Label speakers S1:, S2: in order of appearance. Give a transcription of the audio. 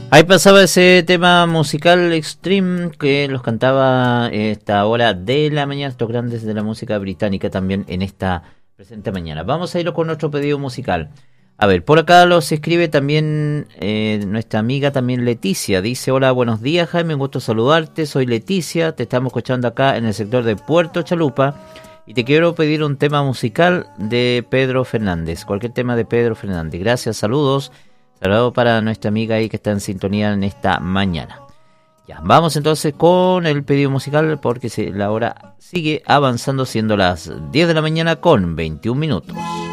S1: Ahí pasaba ese tema musical Extreme que los cantaba esta hora de la mañana, estos grandes de la música británica también en esta presente mañana. Vamos a irlo con nuestro pedido musical. A ver, por acá los escribe también nuestra amiga también Leticia. Dice, hola, buenos días Jaime, un gusto saludarte, soy Leticia, te estamos escuchando acá en el sector de Puerto Chalupa y te quiero pedir un tema musical de Pedro Fernández, cualquier tema de Pedro Fernández. Gracias, saludos. Saludos para nuestra amiga ahí que está en sintonía en esta mañana. Ya, vamos entonces con el pedido musical porque la hora sigue avanzando siendo las 10 de la mañana con 21 minutos.